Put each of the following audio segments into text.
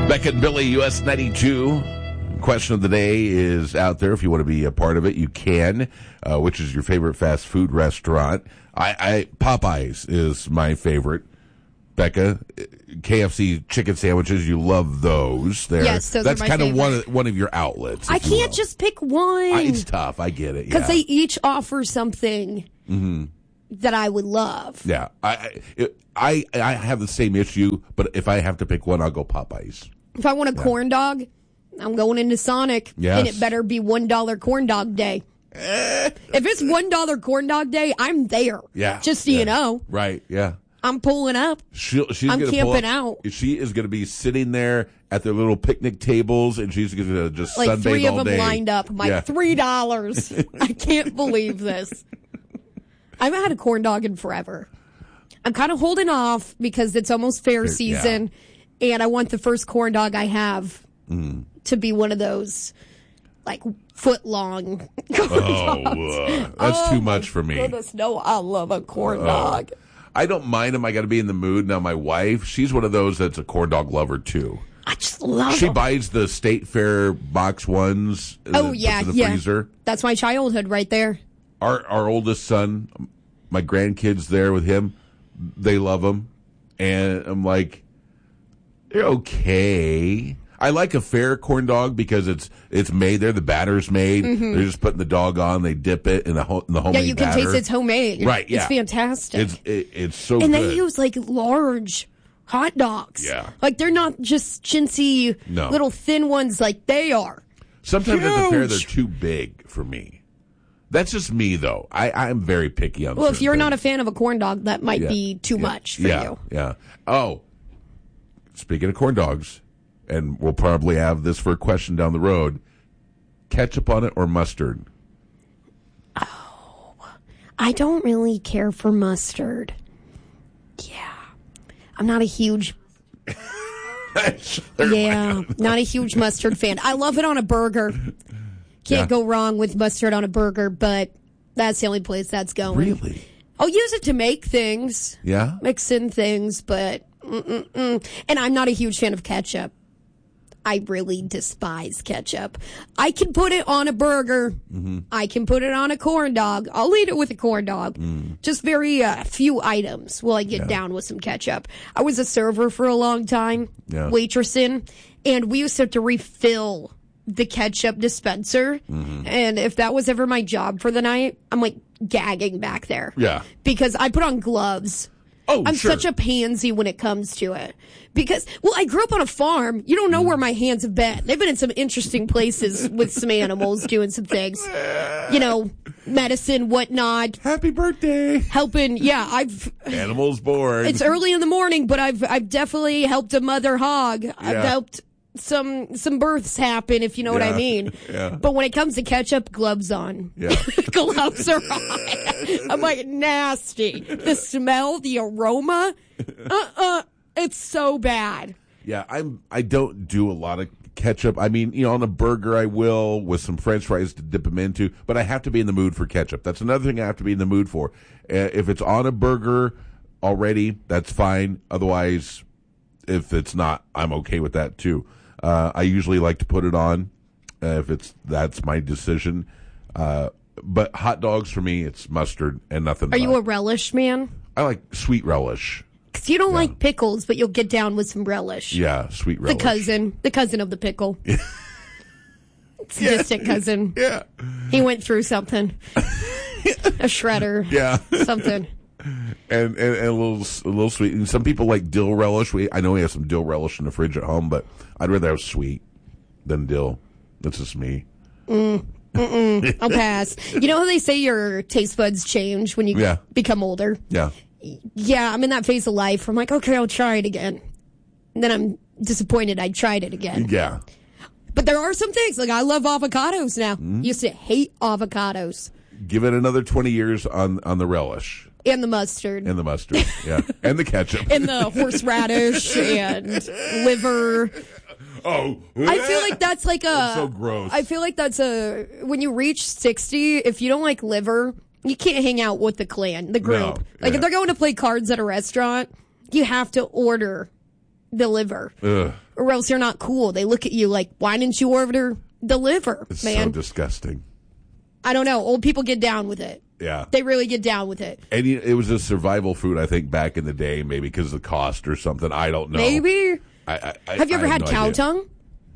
Becca and Billy, US 92. Question of the day is out there. If you want to be a part of it, you can. Which is your favorite fast food restaurant? Popeyes is my favorite. Becca, KFC chicken sandwiches, you love those. Yes, those That's are my kind favorite. of one of your outlets. I can't just pick one. It's tough. I get it. Because they each offer something that I would love. Yeah. I have the same issue, but if I have to pick one, I'll go Popeyes. If I want a corn dog, I'm going into Sonic. Yes. And it better be $1 corn dog day. If it's $1 corn dog day, I'm there. Yeah. Just so you know. Right, yeah. I'm pulling up. She's I'm gonna camping out. She is going to be sitting there at their little picnic tables, and she's going to just Like sunbathe 3 of all them day. lined up. I'm like, $3. I can't believe this. I haven't had a corn dog in forever. I'm kind of holding off because it's almost fair season, and I want the first corn dog I have to be one of those, like, foot-long corn dogs. That's too much for me. Goodness, no, I love a corn dog. I don't mind them. I got to be in the mood. Now, my wife, she's one of those that's a corn dog lover, too. I just love She them. buys the State Fair box ones. Oh, yeah, in the freezer. That's my childhood right there. Our oldest son, my grandkids there with him, they love them. And I'm like, they're okay. I like a fair corn dog because it's made there. The batter's made. They're just putting the dog on. They dip it in the homemade Yeah, you can batter. taste it's homemade. Right, yeah. It's fantastic. It's so and good. they use, like, large hot dogs. Yeah. Like, they're not just chintzy little thin ones like they are. Sometimes at the fair, Huge. they're too big for me. That's just me, though. I'm very picky on Well, if certain you're things. not a fan of a corn dog, that might be too much for you. Yeah. Oh, speaking of corn dogs, and we'll probably have this for a question down the road, ketchup on it or mustard? Oh, I don't really care for mustard. Yeah. I'm not a huge... not a huge mustard fan. I love it on a burger. Can't go wrong with mustard on a burger, but that's the only place that's going. Really? I'll use it to make things. Yeah? Mix in things, but... And I'm not a huge fan of ketchup. I really despise ketchup. I can put it on a burger. I can put it on a corn dog. I'll eat it with a corn dog. Just very few items will I get down with some ketchup. I was a server for a long time, waitressing, and we used to have to refill the ketchup dispenser. And if that was ever my job for the night, I'm like gagging back there. Yeah. Because I put on gloves. Oh, I'm sure. such a pansy when it comes to it. Because, well, I grew up on a farm. You don't know where my hands have been. They've been in some interesting places with some animals doing some things. You know, medicine, whatnot. Happy birthday. Helping, I've... Animals born. It's early in the morning, but I've definitely helped a mother hog. I've helped some births happen, if you know what I mean. Yeah. But when it comes to ketchup, gloves on. Yeah. Gloves are on. I'm like, nasty. The smell, the aroma, it's so bad. Yeah, I don't do a lot of ketchup. I mean, on a burger I will with some French fries to dip them into, but I have to be in the mood for ketchup. That's another thing I have to be in the mood for. If it's on a burger already, that's fine. Otherwise, if it's not, I'm okay with that too. I usually like to put it on that's my decision. But hot dogs for me, it's mustard and nothing. Are you a relish man? I like sweet relish. Because you don't like pickles, but you'll get down with some relish. Yeah, sweet relish. The cousin of the pickle. It's a distant cousin. Yeah. He went through something. A shredder. Yeah. Something. And a little sweet. And some people like dill relish. I know we have some dill relish in the fridge at home, but I'd rather have sweet than dill. That's just me. I'll pass. You know how they say your taste buds change when you become older? Yeah. Yeah, I'm in that phase of life where I'm like, okay, I'll try it again. And then I'm disappointed I tried it again. Yeah. But there are some things, like I love avocados now. Used to hate avocados. Give it another 20 years on the relish. And the mustard. And the mustard, yeah. And the ketchup. And the horseradish and liver. Oh. I feel like that's like That's so gross. I feel like that's when you reach 60, if you don't like liver, you can't hang out with the clan, the group. No, Like if they're going to play cards at a restaurant, you have to order the liver. Ugh. Or else you're not cool. They look at you like, why didn't you order the liver, It's man? so disgusting. I don't know. Old people get down with it. Yeah. They really get down with it. And it was a survival food, I think, back in the day, maybe because of the cost or something. I don't know. Maybe. Have you ever had cow tongue?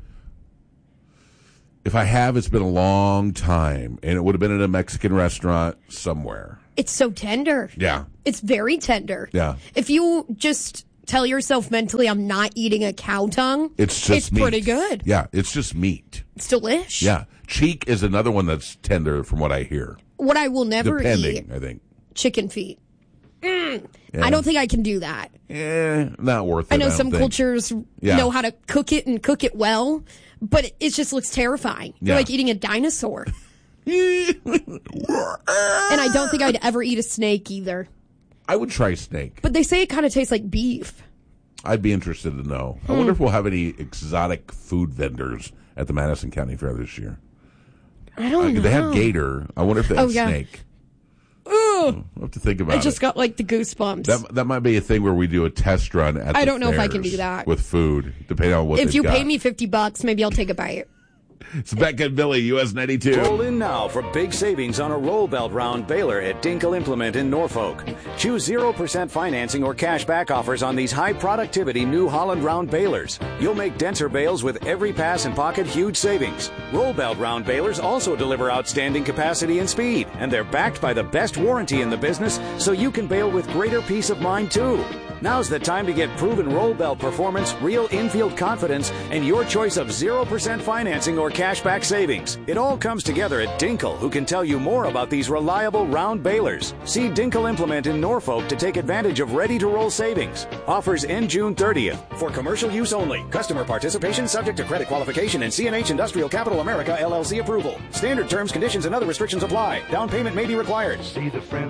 If I have, it's been a long time, and it would have been at a Mexican restaurant somewhere. It's so tender. Yeah. It's very tender. Yeah. If you just tell yourself mentally, I'm not eating a cow tongue, It's meat. pretty good. Yeah, it's just meat. It's delish. Yeah. Cheek is another one that's tender from what I hear. What I will never Depending, eat, I think. chicken feet. Yeah. I don't think I can do that. Not worth it. I know don't some think. cultures know how to cook it and cook it well, but it just looks terrifying. You're Yeah. like eating a dinosaur. And I don't think I'd ever eat a snake either. I would try snake. But they say it kind of tastes like beef. I'd be interested to know. I wonder if we'll have any exotic food vendors at the Madison County Fair this year. I don't know. They have gator. I wonder if they have yeah. snake. Ugh. I'll have to think about I just it. got like the goosebumps. That might be a thing where we do a test run at I the don't know if I can fairs do that. with food, depending on what if they've you got. pay me $50, maybe I'll take a bite. It's Becca and Billy, US 92. Roll in now for big savings on a roll belt round baler at Dinkle Implement in Norfolk. Choose 0% financing or cash back offers on these high productivity New Holland round balers. You'll make denser bales with every pass and pocket huge savings. Roll belt round balers also deliver outstanding capacity and speed, and they're backed by the best warranty in the business, so you can bale with greater peace of mind too. Now's the time to get proven roll belt performance, real infield confidence, and your choice of 0% financing or cashback savings. It all comes together at Dinkle, who can tell you more about these reliable round balers. See Dinkle Implement in Norfolk to take advantage of ready-to-roll savings. Offers end June 30th. For commercial use only. Customer participation subject to credit qualification and CNH Industrial Capital America LLC approval. Standard terms, conditions, and other restrictions apply. Down payment may be required. See the friend